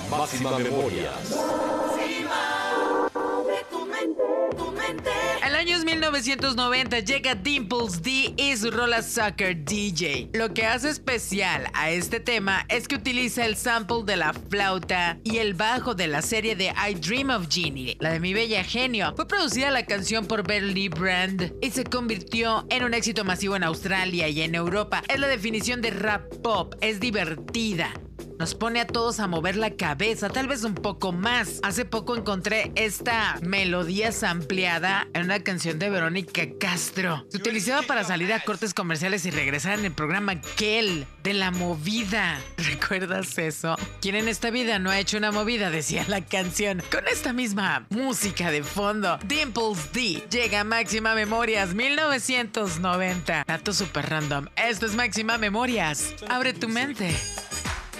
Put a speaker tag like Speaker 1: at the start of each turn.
Speaker 1: Máxima Memorias.
Speaker 2: El año es 1990, llega Dimples D y su rola Soccer DJ. Lo que hace especial a este tema es que utiliza el sample de la flauta y el bajo de la serie de I Dream of Jeannie, la de Mi Bella Genio. Fue producida la canción por Beverly Brand y se convirtió en un éxito masivo en Australia y en Europa. Es la definición de rap pop, es divertida. Nos pone a todos a mover la cabeza, tal vez un poco más. Hace poco encontré esta melodía sampleada en una canción de Verónica Castro. Se utilizaba para salir a cortes comerciales y regresar en el programa Kel de La Movida. ¿Recuerdas eso? ¿Quién en esta vida no ha hecho una movida?, decía la canción. Con esta misma música de fondo, Dimples D llega a Máxima Memorias 1990. Dato super random. Esto es Máxima Memorias. Abre tu mente.